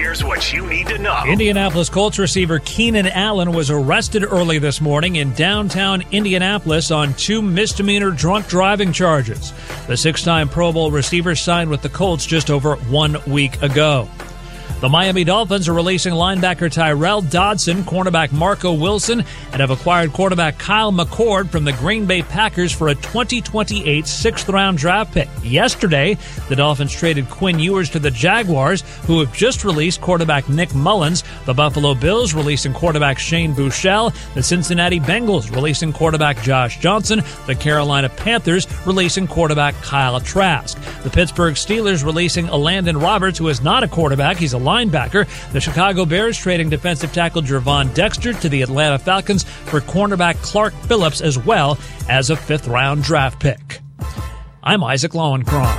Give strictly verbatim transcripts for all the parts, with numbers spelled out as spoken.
Here's what you need to know. Indianapolis Colts receiver Keenan Allen was arrested early this morning in downtown Indianapolis on two misdemeanor drunk driving charges. The six-time Pro Bowl receiver signed with the Colts just over one week ago. The Miami Dolphins are releasing linebacker Tyrell Dodson, cornerback Marco Wilson, and have acquired quarterback Kyle McCord from the Green Bay Packers for a twenty twenty-eight sixth-round draft pick. Yesterday, the Dolphins traded Quinn Ewers to the Jaguars, who have just released quarterback Nick Mullins. The Buffalo Bills releasing quarterback Shane Buechele. The Cincinnati Bengals releasing quarterback Josh Johnson. The Carolina Panthers releasing quarterback Kyle Trask. The Pittsburgh Steelers releasing Landon Roberts, who is not a quarterback. He's a linebacker. The Chicago Bears trading defensive tackle Gervon Dexter to the Atlanta Falcons for cornerback Clark Phillips, as well as a fifth-round draft pick. I'm Isaac Lowenkron.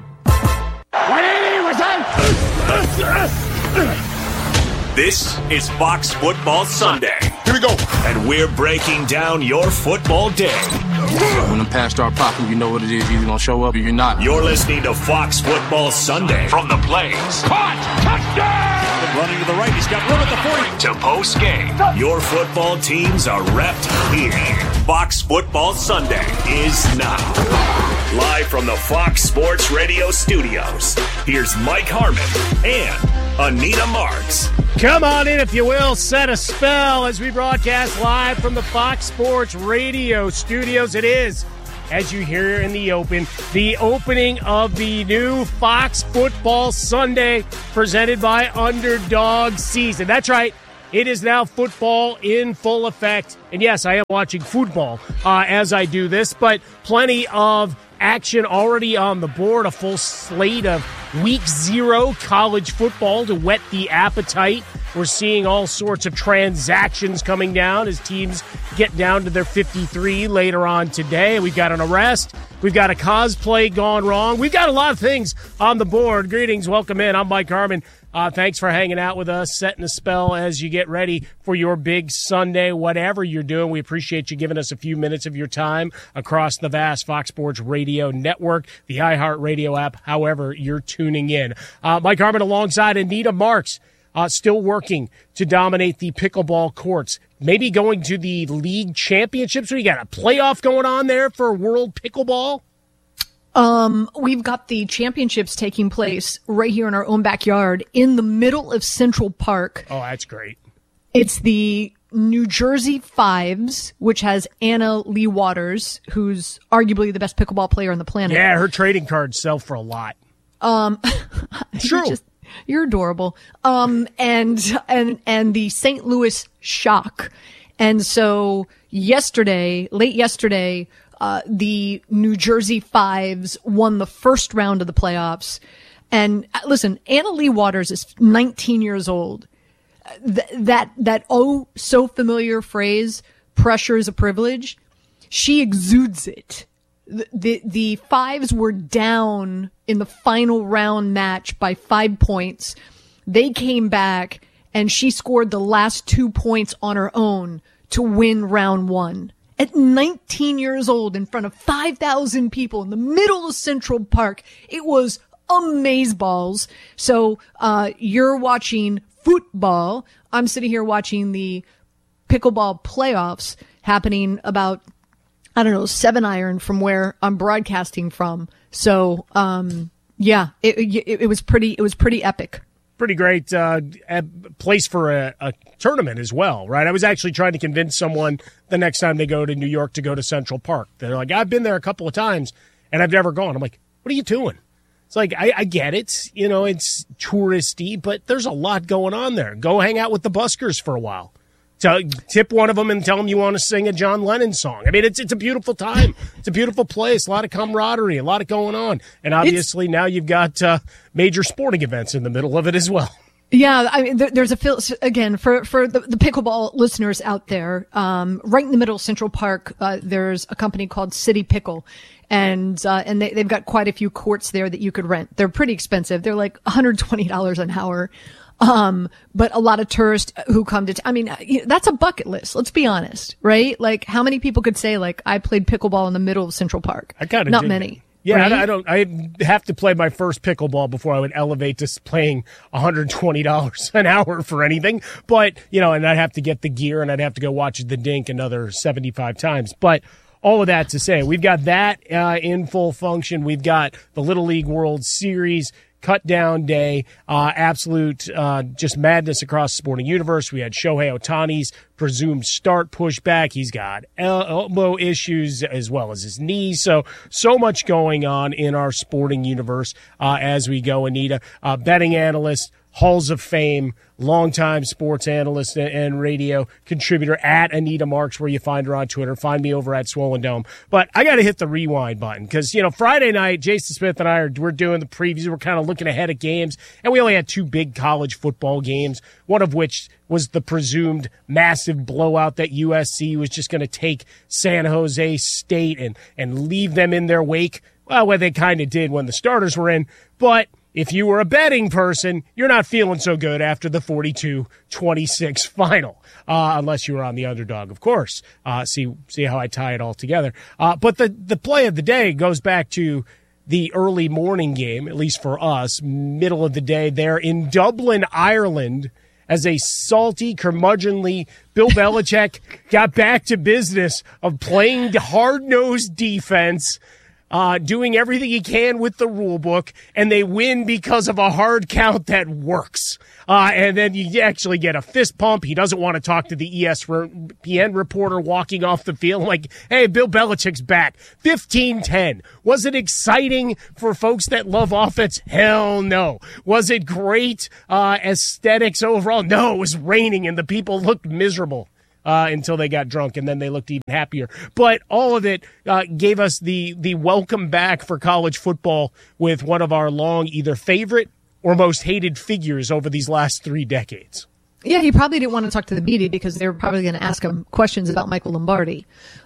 This is Fox Football Sunday. Here we go. And we're breaking down your football day. When the pass start popping, you know what it is. You're either going to show up or you're not. You're listening to Fox Football Sunday. From the plays. Caught! Touchdown! Running to the right. He's got room at the forty. To post game. Your football teams are repped here. Fox Football Sunday is now. Live from the Fox Sports Radio studios. Here's Mike Harmon and Anita Marks. Come on in, if you will, set a spell as we broadcast live from the Fox Sports Radio studios. It is, as you hear in the open, the opening of the new Fox Football Sunday presented by Underdog Season. That's right. It is now football in full effect. And yes, I am watching football uh, as I do this, but plenty of action already on the board, a full slate of week zero college football to whet the appetite. We're seeing all sorts of transactions coming down as teams get down to their fifty-three later on today. We've got an arrest. We've got a cosplay gone wrong. We've got a lot of things on the board. Greetings. Welcome in. I'm Mike Harmon. Uh, thanks for hanging out with us, setting a spell as you get ready for your big Sunday, whatever you're doing. We appreciate you giving us a few minutes of your time across the vast Fox Sports Radio network, the iHeartRadio app, however you're tuning in. Uh, Mike Harmon alongside Anita Marks, uh, still working to dominate the pickleball courts. Maybe going to the league championships. We got a playoff going on there for World Pickleball. Um, we've got the championships taking place right here in our own backyard in the middle of Central Park. Oh, that's great. It's the New Jersey Fives, which has Anna Lee Waters, who's arguably the best pickleball player on the planet. Yeah, her trading cards sell for a lot. Um, True. You're, just, you're adorable. Um, and, and, and the Saint Louis Shock. And so yesterday, late yesterday, Uh, the New Jersey Fives won the first round of the playoffs. And uh, listen, Anna Lee Waters is nineteen years old. Th- that, that oh so familiar phrase, pressure is a privilege, she exudes it. The, the, the Fives were down in the final round match by five points. They came back and she scored the last two points on her own to win round one. At nineteen years old, in front of five thousand people in the middle of Central Park, it was amazeballs. So, uh, you're watching football. I'm sitting here watching the pickleball playoffs happening about, I don't know, seven iron from where I'm broadcasting from. So, um, yeah, it, it, it was pretty, it was pretty epic. Pretty great uh, place for a, a tournament as well, right? I was actually trying to convince someone the next time they go to New York to go to Central Park. They're like, I've been there a couple of times, and I've never gone. I'm like, what are you doing? It's like, I, I get it. You know, it's touristy, but there's a lot going on there. Go hang out with the buskers for a while. Tell, tip one of them and tell them you want to sing a John Lennon song. I mean, it's it's a beautiful time. It's a beautiful place. A lot of camaraderie, a lot of going on. And obviously it's, now you've got uh, major sporting events in the middle of it as well. Yeah, I mean, there, there's a feel, again, for, for the, the pickleball listeners out there, um, right in the middle of Central Park, uh, there's a company called City Pickle. And, uh, and they, they've got quite a few courts there that you could rent. They're pretty expensive. They're like one hundred twenty dollars an hour. Um, but a lot of tourists who come to, t- I mean, that's a bucket list. Let's be honest, right? Like, how many people could say, like, I played pickleball in the middle of Central Park? I kind of Not many. Yeah, right? I, I don't. I have to play my first pickleball before I would elevate to paying one hundred twenty dollars an hour for anything. But you know, and I'd have to get the gear, and I'd have to go watch the Dink another seventy-five times. But all of that to say, we've got that uh, in full function. We've got the Little League World Series cut down day, uh, absolute uh, just madness across the sporting universe. We had Shohei Ohtani's presumed start pushback. He's got el- elbow issues as well as his knees. So, so much going on in our sporting universe uh, as we go. Anita, uh, betting analyst, Halls of Fame, longtime sports analyst and radio contributor at Anita Marks, where you find her on Twitter. Find me over at Swollen Dome. But I got to hit the rewind button because, you know, Friday night, Jason Smith and I are we're doing the previews. We're kind of looking ahead at games, and we only had two big college football games, one of which was the presumed massive blowout that U S C was just going to take San Jose State and, and leave them in their wake. Well, what they kind of did when the starters were in, but if you were a betting person, you're not feeling so good after the forty-two twenty-six final, uh, unless you were on the underdog, of course. Uh, see see how I tie it all together. Uh, but the, the play of the day goes back to the early morning game, at least for us, middle of the day there in Dublin, Ireland, as a salty, curmudgeonly Bill Belichick got back to business of playing hard-nosed defense, Uh, doing everything he can with the rule book, and they win because of a hard count that works. Uh, and then you actually get a fist pump. He doesn't want to talk to the E S P N reporter walking off the field like, hey, Bill Belichick's back. fifteen ten. Was it exciting for folks that love offense? Hell no. Was it great uh, aesthetics overall? No, it was raining and the people looked miserable. Uh, until they got drunk, and then they looked even happier. But all of it uh, gave us the the welcome back for college football with one of our long either favorite or most hated figures over these last three decades. Yeah, he probably didn't want to talk to the media because they were probably going to ask him questions about Michael Lombardi,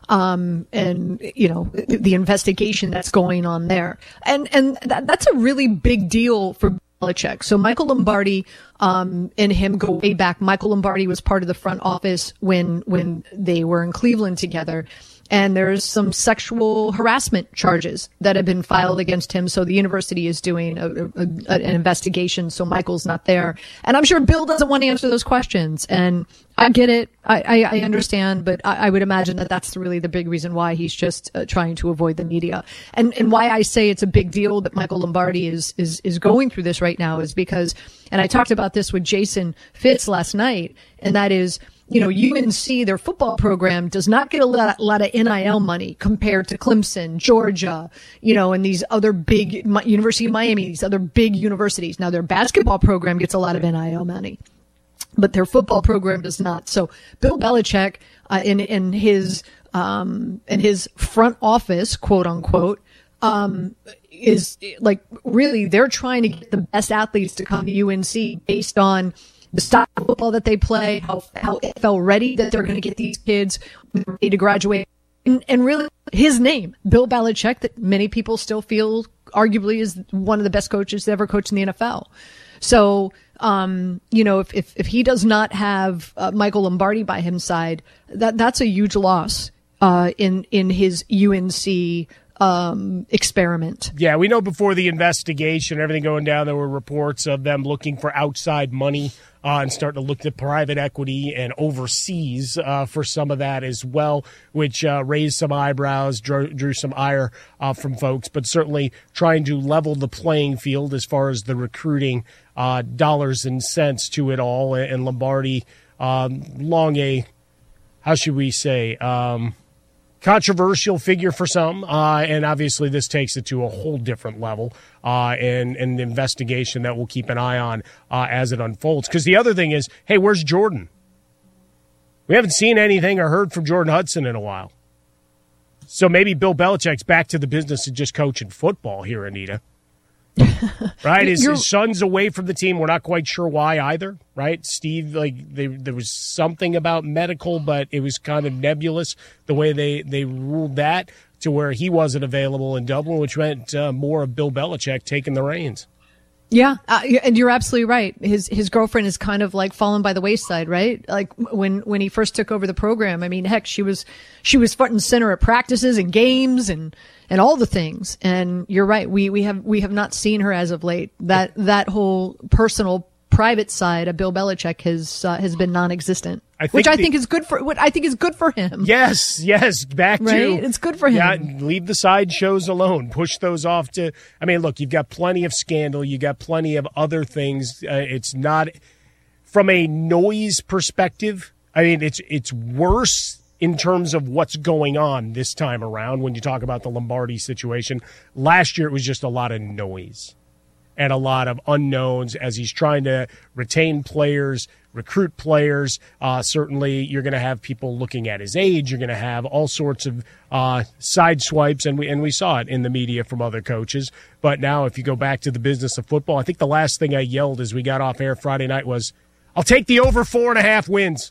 um, and you know the investigation that's going on there, and and that, that's a really big deal for Belichick. So Michael Lombardi um, and him go way back. Michael Lombardi was part of the front office when when they were in Cleveland together. And there's some sexual harassment charges that have been filed against him. So the university is doing a, a, a, an investigation. So Michael's not there. And I'm sure Bill doesn't want to answer those questions. And I get it. I, I, I understand. But I, I would imagine that that's really the big reason why he's just uh, trying to avoid the media. And, and why I say it's a big deal that Michael Lombardi is, is, is going through this right now is because, and I talked about this with Jason Fitz last night, and that is, you know, U N C, their football program does not get a lot, a lot of N I L money compared to Clemson, Georgia, you know, and these other big, University of Miami, these other big universities. Now, their basketball program gets a lot of N I L money, but their football program does not. So Bill Belichick, uh, in, in his, um, in his front office, quote unquote, um, is like really, they're trying to get the best athletes to come to U N C based on the style of football that they play, how, how N F L ready that they're going to get these kids ready to graduate. And, and really his name, Bill Belichick, that many people still feel arguably is one of the best coaches to ever coach in the N F L. So, um, you know, if, if, if he does not have uh, Michael Lombardi by his side, that, that's a huge loss, uh, in, in his U N C um experiment. Yeah, we know before the investigation, everything going down, there were reports of them looking for outside money uh, and starting to look at private equity and overseas uh, for some of that as well, which uh, raised some eyebrows, drew, drew some ire uh, from folks, but certainly trying to level the playing field as far as the recruiting uh, dollars and cents to it all. And Lombardi, um, long a, how should we say, um, controversial figure for some, uh, and obviously this takes it to a whole different level, uh, and, and an investigation that we'll keep an eye on uh, as it unfolds. Because the other thing is, hey, where's Jordan? We haven't seen anything or heard from Jordan Hudson in a while. So maybe Bill Belichick's back to the business of just coaching football here, Anita. Right? His, his son's away from the team. We're not quite sure why either, right? Steve, like they, there was something about medical, but it was kind of nebulous the way they, they ruled that to where he wasn't available in Dublin, which meant uh, more of Bill Belichick taking the reins. Yeah, uh, and you're absolutely right. His his girlfriend is kind of like fallen by the wayside, right? Like when when he first took over the program. I mean, heck, she was she was front and center at practices and games and, and all the things. And you're right. We we have we have not seen her as of late. That that whole personal private side of Bill Belichick has uh, has been non-existent. I which I the, think is good for what I think is good for him. Yes, yes. Back right? to it's good for him. Yeah, leave the side shows alone. Push those off to. I mean, look, you've got plenty of scandal. You got plenty of other things. Uh, it's not from a noise perspective. I mean, it's it's worse in terms of what's going on this time around. When you talk about the Lombardi situation, last year it was just a lot of noise and a lot of unknowns as he's trying to retain players, recruit players. Uh, certainly, you're going to have people looking at his age. You're going to have all sorts of uh, side swipes, and we and we saw it in the media from other coaches. But now, if you go back to the business of football, I think the last thing I yelled as we got off air Friday night was, "I'll take the over four and a half wins."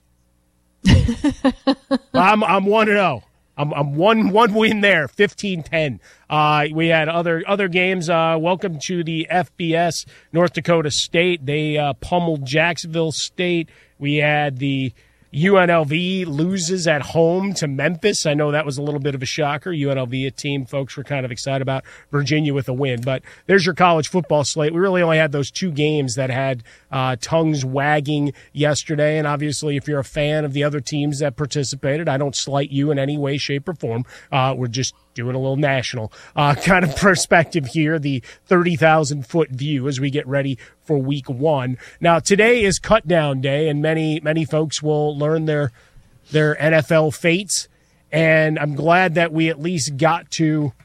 I'm I'm one and zero. I'm, I'm one one win there, fifteen ten. Uh, we had other other games. Uh, welcome to the F B S, North Dakota State. They uh, pummeled Jacksonville State. We had the U N L V loses at home to Memphis. I know that was a little bit of a shocker. U N L V, a team folks were kind of excited about. Virginia with a win. But there's your college football slate. We really only had those two games that had uh, tongues wagging yesterday. And obviously, if you're a fan of the other teams that participated, I don't slight you in any way, shape, or form. Uh, we're just doing a little national uh, kind of perspective here, the thirty thousand foot view as we get ready for week one. Now, today is cut down day, and many, many folks will learn their their N F L fates. And I'm glad that we at least got to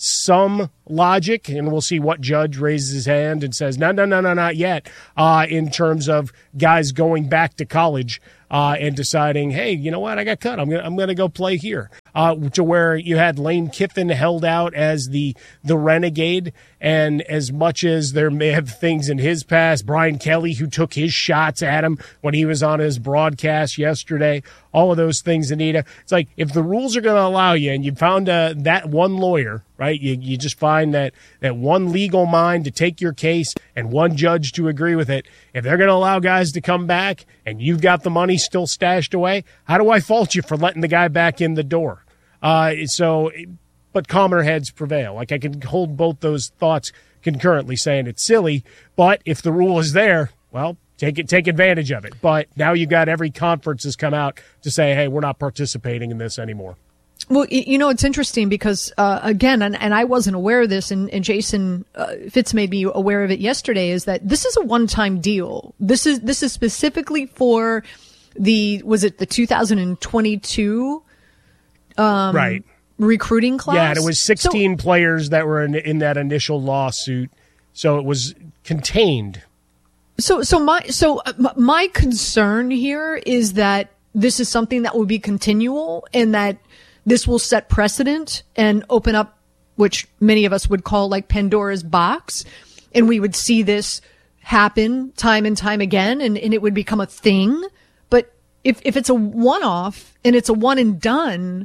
some logic, and we'll see what judge raises his hand and says, no, no, no, no, not yet, uh, in terms of guys going back to college uh, and deciding, hey, you know what, I got cut. I'm gonna, I'm gonna go play here. Uh, to where you had Lane Kiffin held out as the the renegade, and as much as there may have things in his past, Brian Kelly, who took his shots at him when he was on his broadcast yesterday, all of those things, Anita, it's like if the rules are going to allow you, and you found uh, that one lawyer, right, you, you just find that, that one legal mind to take your case and one judge to agree with it, if they're going to allow guys to come back and you've got the money still stashed away, how do I fault you for letting the guy back in the door? Uh, so, but calmer heads prevail. Like I can hold both those thoughts concurrently, saying it's silly, but if the rule is there, well, take it, take advantage of it. But now you got every conference has come out to say, hey, we're not participating in this anymore. Well, you know, it's interesting because, uh, again, and, and I wasn't aware of this, and, and Jason uh, Fitz made me aware of it yesterday, is that this is a one-time deal. This is, this is specifically for the, was it the two thousand twenty-two Um, right. recruiting class? Yeah, and it was sixteen so, players that were in, in that initial lawsuit, so it was contained. So, so my, so my concern here is that this is something that will be continual, and that this will set precedent and open up, which many of us would call like Pandora's box, and we would see this happen time and time again, and, and it would become a thing. But if if it's a one-off and it's a one and done,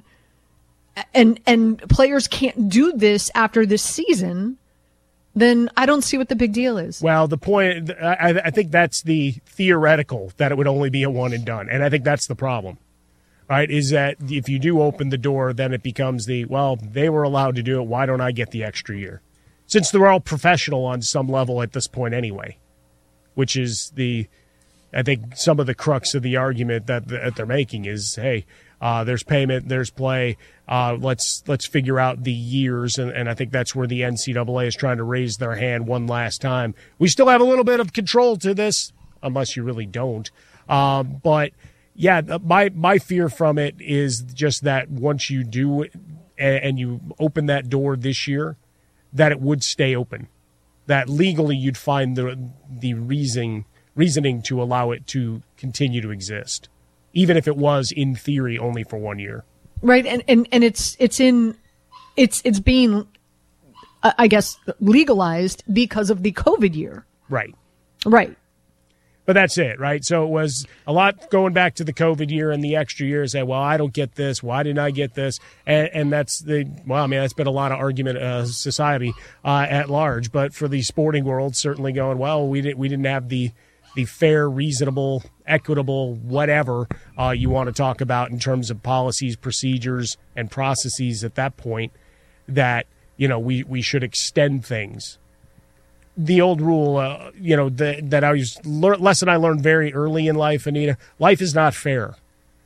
and and players can't do this after this season, then I don't see what the big deal is. Well, the point, I, I think that's the theoretical, that it would only be a one and done. And I think that's the problem, right, is that if you do open the door, then it becomes the, well, they were allowed to do it, why don't I get the extra year? Since they're all professional on some level at this point anyway, which is the, I think some of the crux of the argument that, that they're making is, hey, Uh, there's payment, there's play. Uh, let's let's figure out the years, and, and I think that's where the N C double A is trying to raise their hand one last time. We still have a little bit of control to this, unless you really don't. Um, but yeah, my my fear from it is just that once you do it and, and you open that door this year, that it would stay open. That legally you'd find the the reasoning reasoning to allow it to continue to exist, even if it was in theory only for one year. Right. And, and, and it's, it's in, it's, it's being, I guess, legalized because of the COVID year. Right. Right. But that's it, right? So it was a lot going back to the COVID year and the extra years that, well, I don't get this. Why didn't I get this? And, and that's the, well, I mean, that's been a lot of argument uh, society uh, at large. But for the sporting world, certainly going, well, we didn't, we didn't have the, the fair, reasonable, equitable, whatever uh, you want to talk about in terms of policies, procedures, and processes at that point that, you know, we, we should extend things. The old rule, uh, you know, the, that I was le- lesson I learned very early in life, Anita. Life is not fair.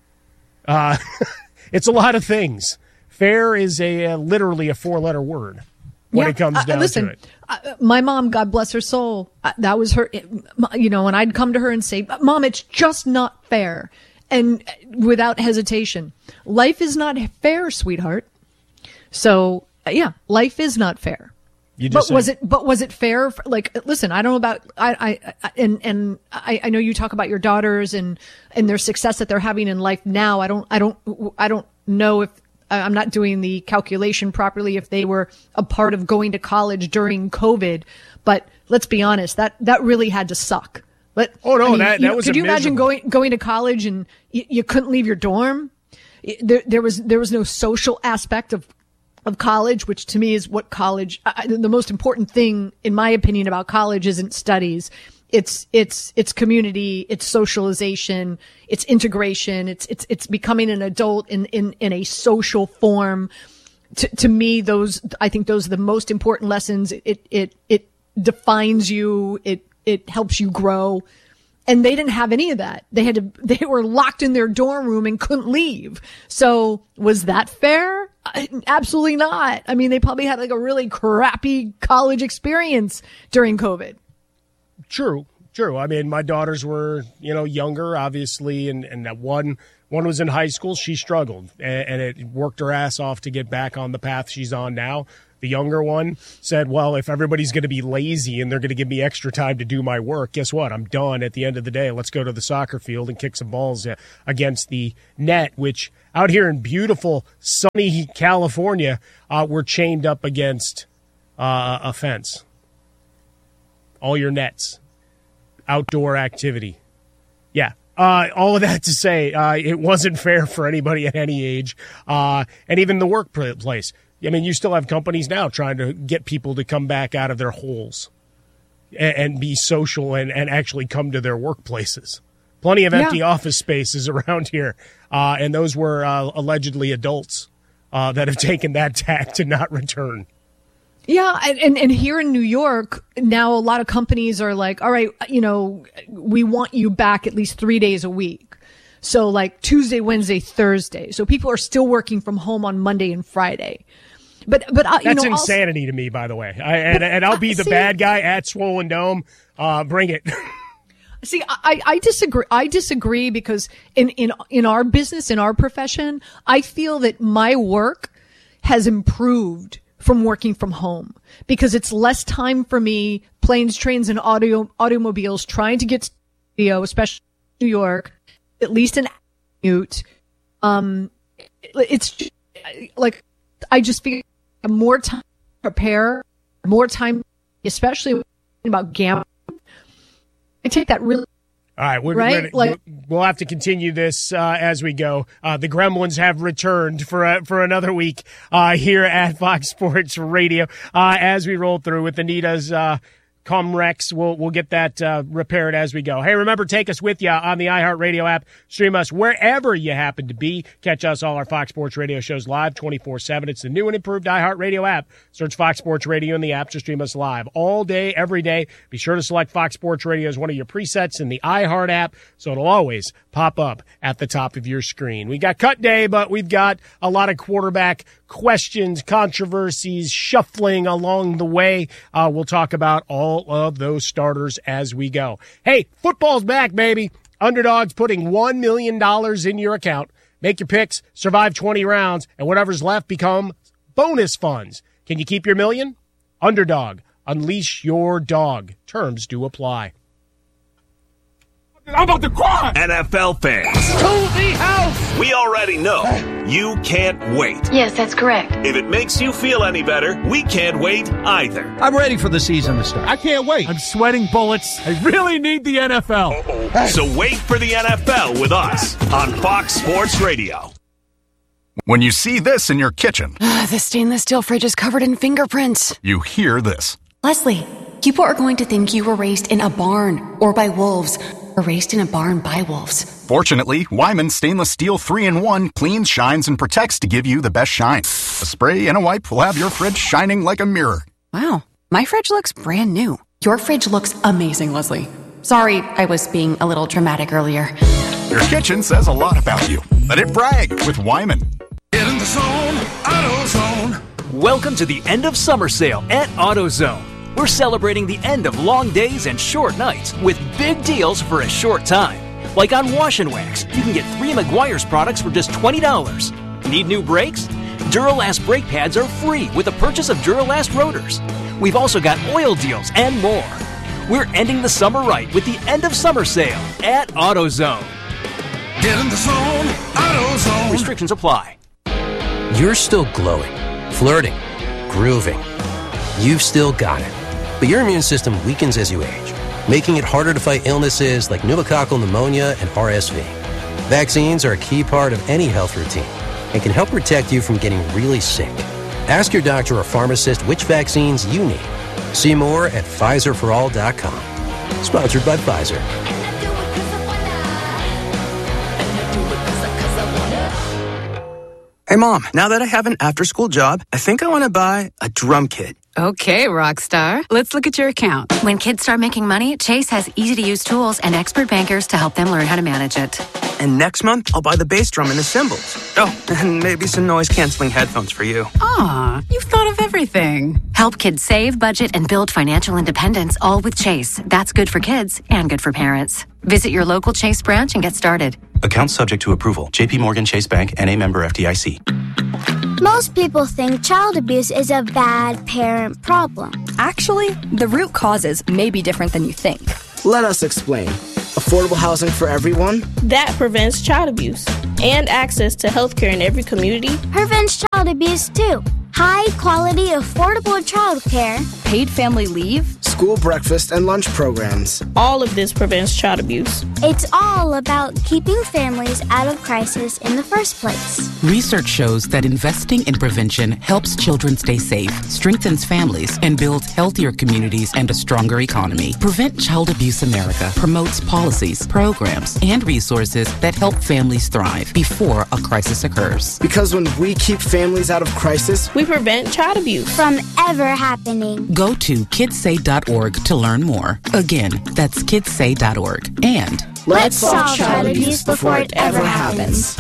Uh, it's a lot of things. Fair is a uh, literally a four-letter word when yeah, it comes down uh, listen, to it. Uh, my mom, God bless her soul, uh, that was her. You know, and I'd come to her and say, "Mom, it's just not fair," and without hesitation, life is not fair, sweetheart. So, uh, yeah, life is not fair. You But just was said- it? But was it fair? For, like, listen, I don't know about I, I, I and and I, I know you talk about your daughters and and their success that they're having in life now. I don't, I don't, I don't know if I'm not doing the calculation properly. If they were a part of going to college during COVID, but let's be honest, that that really had to suck. But Oh, no, I mean, that- you that know, was Could a you imagine miserable- going going to college and you, you couldn't leave your dorm? There, there was there was no social aspect of. of college, which to me is what college, uh, the most important thing, in my opinion, about college isn't studies. It's, it's, it's community, it's socialization, it's integration, it's, it's, it's becoming an adult in, in, in a social form. To, to me, those, I think those are the most important lessons. It, it, it defines you. It, it helps you grow. And they didn't have any of that. They had to, they were locked in their dorm room and couldn't leave. So was that fair? Absolutely not. I mean, they probably had like a really crappy college experience during COVID. True, true. I mean, my daughters were, you know, younger, obviously, and, and that one, one was in high school. She struggled, and, and it worked her ass off to get back on the path she's on now. The younger one said, well, if everybody's going to be lazy and they're going to give me extra time to do my work, guess what? I'm done at the end of the day. Let's go to the soccer field and kick some balls uh, against the net, which out here in beautiful, sunny California, uh, we're chained up against uh, a fence. All your nets. Outdoor activity. Yeah. Uh, all of that to say, uh, it wasn't fair for anybody at any age, uh, and even the workplace. I mean, you still have companies now trying to get people to come back out of their holes and, and be social and, and actually come to their workplaces. Plenty of empty Yeah. office spaces around here, uh, and those were uh, allegedly adults uh, that have taken that tack to not return. Yeah, and, and and here in New York, now a lot of companies are like, all right, you know, we want you back at least three days a week. So like Tuesday, Wednesday, Thursday. So people are still working from home on Monday and Friday. But but uh, you That's know, insanity to me, by the way. I, and, and I'll be the See- bad guy at Swollen Dome. Uh, bring it. See, I, I disagree. I disagree because in, in, in our business, in our profession, I feel that my work has improved from working from home because it's less time for me, planes, trains, and audio, automobiles trying to get to the studio, especially in New York, at least an commute. Um, it's just, like, I just feel more time to prepare, more time, especially about gambling. I take that really. All right, we're, Right? we're, Like- we'll have to continue this uh, as we go. Uh, the Gremlins have returned for uh, for another week uh, here at Fox Sports Radio uh, as we roll through with Anita's uh, Comrex. We'll we'll get that uh, repaired as we go. Hey, remember, take us with you on the iHeartRadio app. Stream us wherever you happen to be. Catch us all our Fox Sports Radio shows live twenty-four seven. It's the new and improved iHeartRadio app. Search Fox Sports Radio in the app to stream us live all day, every day. Be sure to select Fox Sports Radio as one of your presets in the iHeart app, so it'll always pop up at the top of your screen. We got cut day, but we've got a lot of quarterback questions, controversies, shuffling along the way. Uh, we'll talk about all of those starters as we go. Hey, football's back, baby. Underdog's putting one million dollars in your account. Make your picks, survive twenty rounds, and whatever's left become bonus funds. Can you keep your million? Underdog. Unleash your dog. Terms do apply. I'm about to cry. N F L fans, To the house. we already know you can't wait. Yes, that's correct. If it makes you feel any better, we can't wait either. I'm ready for the season to start. I can't wait. I'm sweating bullets. I really need the N F L. Uh-oh. So wait for the N F L with us on Fox Sports Radio. When you see this in your kitchen, The stainless steel fridge is covered in fingerprints. you hear this. Leslie, people are going to think you were raised in a barn or by wolves or raised in a barn by wolves. Fortunately, Wyman Stainless Steel three in one cleans, shines, and protects to give you the best shine. A spray and a wipe will have your fridge shining like a mirror. Wow, my fridge looks brand new. Your fridge looks amazing, Leslie. Sorry, I was being a little dramatic earlier. Your kitchen says a lot about you. Let it brag with Wyman. Get in the zone. AutoZone. Welcome to the end of summer sale at AutoZone. We're celebrating the end of long days and short nights with big deals for a short time. Like on Wash and Wax, you can get three Meguiar's products for just twenty dollars. Need new brakes? Duralast brake pads are free with the purchase of Duralast rotors. We've also got oil deals and more. We're ending the summer right with the end of summer sale at AutoZone. Get in the zone. AutoZone. Restrictions apply. You're still glowing, flirting, grooving. You've still got it. But your immune system weakens as you age, making it harder to fight illnesses like pneumococcal pneumonia and R S V. Vaccines are a key part of any health routine and can help protect you from getting really sick. Ask your doctor or pharmacist which vaccines you need. See more at Pfizer for all dot com. Sponsored by Pfizer. Hey, Mom, now that I have an after-school job, I think I want to buy a drum kit. Okay, Rockstar. Let's look at your account. When kids start making money, Chase has easy-to-use tools and expert bankers to help them learn how to manage it. And next month, I'll buy the bass drum and the cymbals. Oh, and maybe some noise-canceling headphones for you. Aw, you've thought of everything. Help kids save, budget, and build financial independence, all with Chase. That's good for kids and good for parents. Visit your local Chase branch and get started. Account subject to approval. J P Morgan Chase Bank, N A member F D I C. Most people think child abuse is a bad parent problem. Actually, the root causes may be different than you think. Let us explain. Affordable housing for everyone? That prevents child abuse. And access to health care in every community. Prevents child abuse too. High quality, affordable child care. Paid family leave. School breakfast and lunch programs. All of this prevents child abuse. It's all about keeping families out of crisis in the first place. Research shows that investing in prevention helps children stay safe, strengthens families, and builds healthier communities and a stronger economy. Prevent Child Abuse America promotes policies, programs, and resources that help families thrive before a crisis occurs. Because when we keep families out of crisis, we prevent child abuse from ever happening. Go to kids say dot org to learn more. Again, that's kids say dot org. And let's solve child abuse before it ever happens.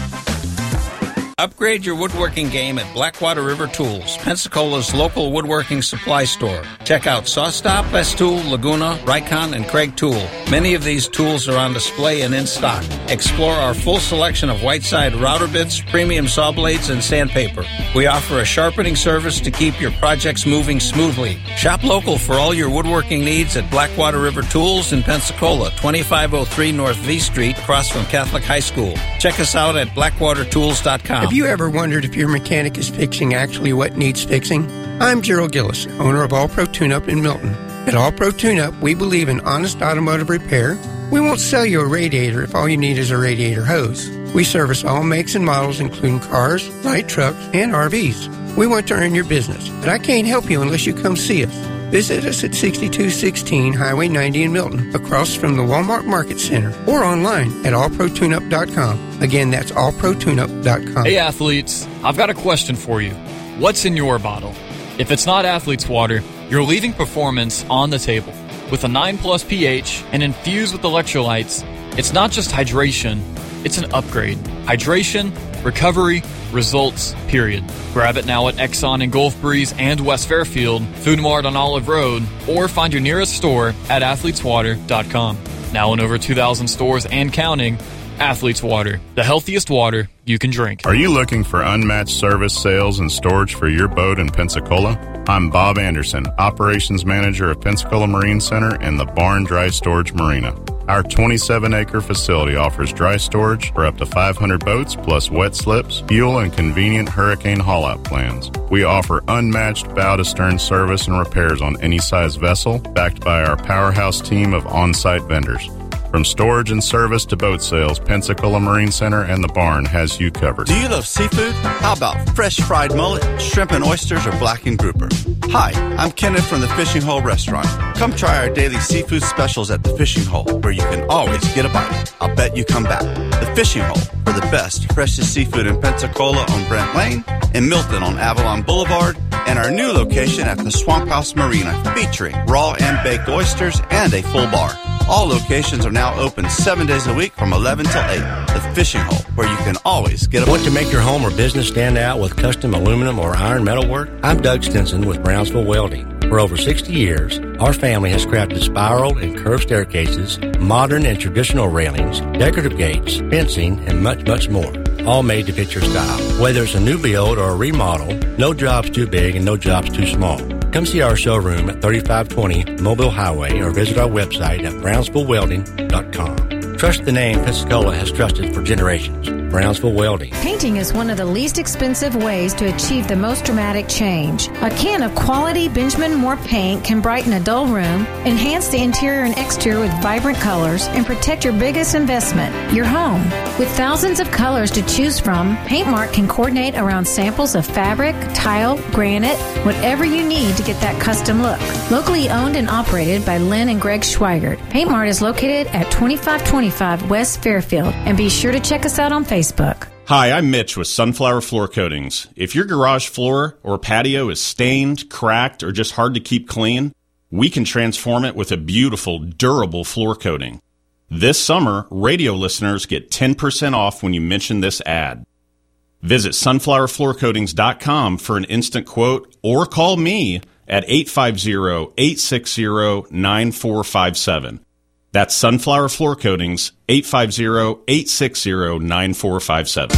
Upgrade your woodworking game at Blackwater River Tools, Pensacola's local woodworking supply store. Check out Sawstop, Festool, Laguna, Rikon, and Craig Tool. Many of these tools are on display and in stock. Explore our full selection of Whiteside router bits, premium saw blades, and sandpaper. We offer a sharpening service to keep your projects moving smoothly. Shop local for all your woodworking needs at Blackwater River Tools in Pensacola, twenty-five oh three North V Street, across from Catholic High School. Check us out at blackwater tools dot com. Have you ever wondered if your mechanic is fixing actually what needs fixing? I'm Gerald Gillis, owner of All Pro Tune-Up in Milton. At All Pro Tune-Up, we believe in honest automotive repair. We won't sell you a radiator if all you need is a radiator hose. We service all makes and models, including cars, light trucks, and R Vs. We want to earn your business, but I can't help you unless you come see us. Visit us at sixty-two sixteen Highway ninety in Milton, across from the Walmart Market Center, or online at all pro tune up dot com. Again, that's all pro tune up dot com. Hey athletes, I've got a question for you. What's in your bottle? If it's not Athlete's Water, you're leaving performance on the table. With a nine plus pH and infused with electrolytes, it's not just hydration, it's an upgrade. Hydration, recovery, results, period. Grab it now at Exxon in Gulf Breeze and West Fairfield, Food Mart on Olive Road, or find your nearest store at athletes water dot com. Now in over two thousand stores and counting, Athlete's Water, the healthiest water you can drink. Are you looking for unmatched service, sales, and storage for your boat in Pensacola? I'm Bob Anderson, Operations Manager of Pensacola Marine Center and the Barn Dry Storage Marina. Our twenty-seven acre facility offers dry storage for up to five hundred boats, plus wet slips, fuel, and convenient hurricane haul-out plans. We offer unmatched bow-to-stern service and repairs on any size vessel, backed by our powerhouse team of on-site vendors. From storage and service to boat sales, Pensacola Marine Center and the Barn has you covered. Do you love seafood? How about fresh fried mullet, shrimp and oysters, or blackened grouper? Hi, I'm Kenneth from the Fishing Hole Restaurant. Come try our daily seafood specials at the Fishing Hole, where you can always get a bite. I'll bet you come back. The Fishing Hole, for the best, freshest seafood in Pensacola on Brent Lane, in Milton on Avalon Boulevard, and our new location at the Swamp House Marina, featuring raw and baked oysters and a full bar. All locations are now open seven days a week from eleven till eight. The Fishing Hole, where you can always get a... Want to make your home or business stand out with custom aluminum or iron metal work? I'm Doug Stinson with Brownsville Welding. For over sixty years, our family has crafted spiral and curved staircases, modern and traditional railings, decorative gates, fencing, and much, much more. All made to fit your style. Whether it's a new build or a remodel, no job's too big and no job's too small. Come see our showroom at thirty-five twenty Mobile Highway or visit our website at brownsville welding dot com. Trust the name Pensacola has trusted for generations. Brownsville Welding. Painting is one of the least expensive ways to achieve the most dramatic change. A can of quality Benjamin Moore paint can brighten a dull room, enhance the interior and exterior with vibrant colors, and protect your biggest investment, your home. With thousands of colors to choose from, Paintmark can coordinate around samples of fabric, tile, granite, whatever you need to get that custom look. Locally owned and operated by Lynn and Greg Schweigert, Paintmark is located at twenty-five twenty-five West Fairfield, and be sure to check us out on Facebook. Facebook. Hi, I'm Mitch with Sunflower Floor Coatings. If your garage floor or patio is stained, cracked, or just hard to keep clean, we can transform it with a beautiful, durable floor coating. This summer, radio listeners get ten percent off when you mention this ad. Visit sunflower floor coatings dot com for an instant quote or call me at eight five zero, eight six zero, nine four five seven. That's Sunflower Floor Coatings, eight five zero, eight six zero, nine four five seven.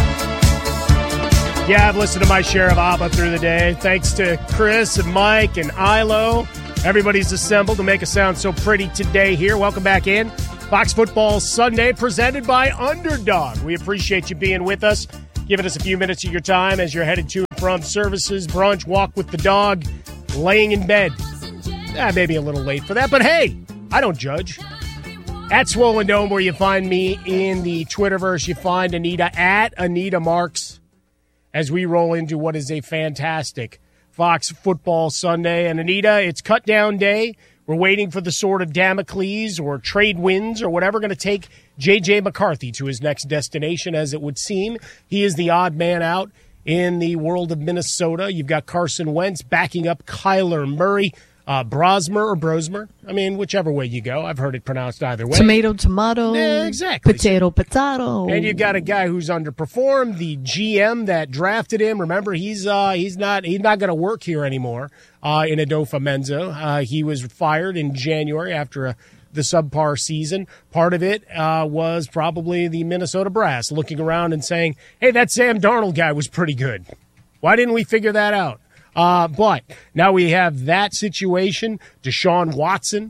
Yeah, I've listened to my share of ABBA through the day. Thanks to Chris and Mike and Ilo. Everybody's assembled to make us sound so pretty today here. Welcome back in. Fox Football Sunday presented by Underdog. We appreciate you being with us, giving us a few minutes of your time as you're headed to and from services, brunch, walk with the dog, laying in bed. Eh, maybe a little late for that, but hey, I don't judge. At Swollen Dome, where you find me in the Twitterverse, you find Anita at Anita Marks as we roll into what is a fantastic Fox Football Sunday. And Anita, it's cut down day. We're waiting for the sword of Damocles or trade winds or whatever going to take J J. McCarthy to his next destination, as it would seem. He is the odd man out in the world of Minnesota. You've got Carson Wentz backing up Kyler Murray. Uh, Brosmer or Brosmer. I mean, whichever way you go. I've heard it pronounced either way. Tomato, tomato. Yeah, exactly. Potato, potato. And you've got a guy who's underperformed. The G M that drafted him, remember, he's uh, he's not he's not going to work here anymore uh, in Adolfo Menzo. Uh, he was fired in January after a, the subpar season. Part of it uh, was probably the Minnesota brass looking around and saying, hey, that Sam Darnold guy was pretty good. Why didn't we figure that out? Uh, but now we have that situation. Deshaun Watson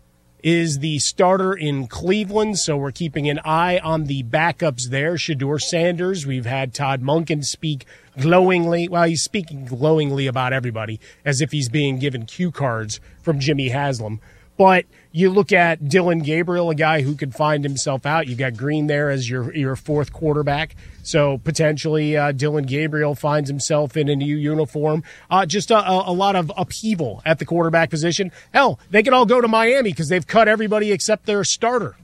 is the starter in Cleveland, so we're keeping an eye on the backups there. Shedeur Sanders, we've had Todd Monken speak glowingly. Well, he's speaking glowingly about everybody as if he's being given cue cards from Jimmy Haslam. But you look at Dylan Gabriel, a guy who could find himself out. You got Green there as your your fourth quarterback. So potentially uh, Dylan Gabriel finds himself in a new uniform. Uh, just a, a, a lot of upheaval at the quarterback position. Hell, they could all go to Miami because they've cut everybody except their starter.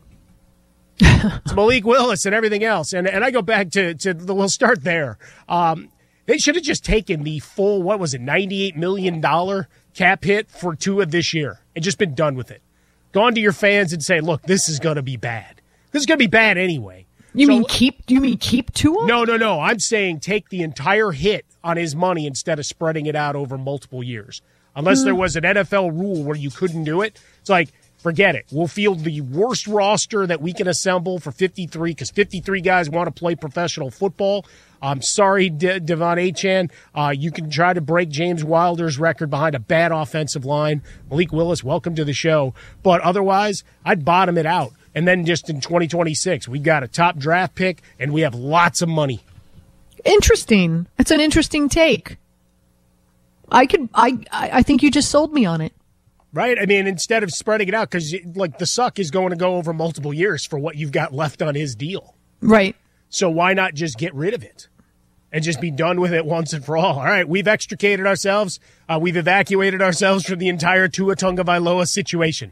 It's Malik Willis and everything else. And and I go back to, to the, we'll start there. Um, they should have just taken the full, what was it, ninety-eight million dollars cap hit for Tua this year and just been done with it. Gone to your fans and say, look, this is going to be bad. This is going to be bad anyway. You so, mean keep you mean keep Tua? No, no, no. I'm saying take the entire hit on his money instead of spreading it out over multiple years. Unless mm. there was an N F L rule where you couldn't do it. It's like, forget it. We'll field the worst roster that we can assemble for fifty-three because fifty-three guys want to play professional football. I'm sorry, De- Devon Achane. Uh, you can try to break James Wilder's record behind a bad offensive line. Malik Willis, welcome to the show. But otherwise, I'd bottom it out. And then just in twenty twenty-six, we got a top draft pick, and we have lots of money. Interesting. It's an interesting take. I could. I. I think you just sold me on it. Right? I mean, instead of spreading it out, because like the suck is going to go over multiple years for what you've got left on his deal. Right. So why not just get rid of it and just be done with it once and for all? All right, we've extricated ourselves. Uh, we've evacuated ourselves from the entire Tua Tagovailoa situation.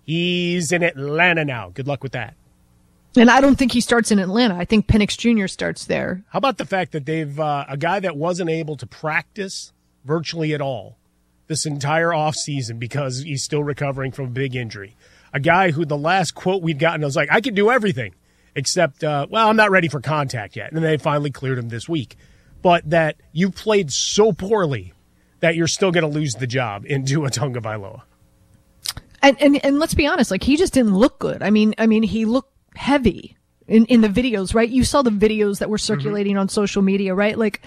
He's in Atlanta now. Good luck with that. And I don't think he starts in Atlanta. I think Penix Junior starts there. How about the fact that they've uh, a guy that wasn't able to practice virtually at all this entire offseason because he's still recovering from a big injury. A guy who the last quote we'd gotten was like, I can do everything except, uh, well, I'm not ready for contact yet. And they finally cleared him this week. But that you played so poorly that you're still going to lose the job in Tua Tagovailoa. And, and and let's be honest, like he just didn't look good. I mean, I mean, he looked heavy in, in the videos, right? You saw the videos that were circulating mm-hmm. on social media, right? Like,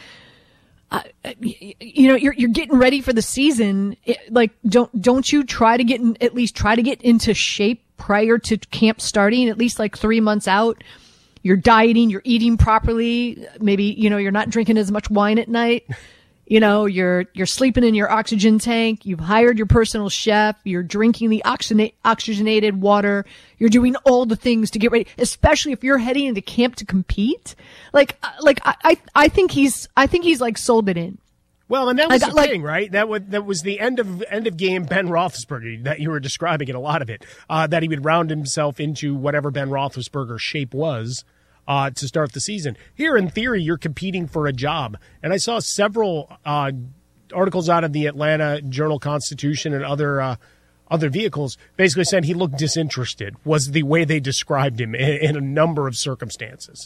uh, you know, you're you're getting ready for the season. Like, don't don't you try to get in, at least try to get into shape prior to camp starting, at least like three months out. You're dieting, you're eating properly. Maybe, you know, you're not drinking as much wine at night. You know, you're you're sleeping in your oxygen tank. You've hired your personal chef. You're drinking the oxygenate, oxygenated water. You're doing all the things to get ready, especially if you're heading into camp to compete. Like, like I, I think he's, I think he's like sold it in. Well, and that was like, the like, thing, right? That was that was the end of end of game Ben Roethlisberger that you were describing in a lot of it. Uh, that he would round himself into whatever Ben Roethlisberger's shape was. Uh, to start the season. Here, in theory, you're competing for a job. And I saw several uh, articles out of the Atlanta Journal-Constitution and other uh, other vehicles basically saying he looked disinterested, was the way they described him in, in a number of circumstances.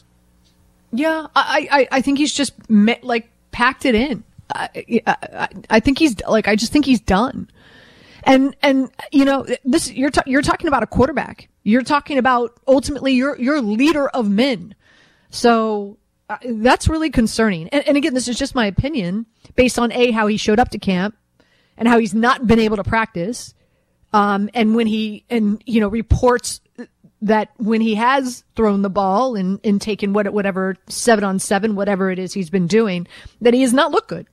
Yeah, I, I, I think he's just, met, like, packed it in. I, I, I think he's, like, I just think he's done. And, and, you know, this, you're, ta- you're talking about a quarterback. You're talking about ultimately your, your leader of men. So uh, that's really concerning. And, and again, this is just my opinion based on A, how he showed up to camp and how he's not been able to practice. Um, and when he, and, you know, reports that when he has thrown the ball and, and taken what, whatever seven on seven, whatever it is he's been doing, that he has not looked good.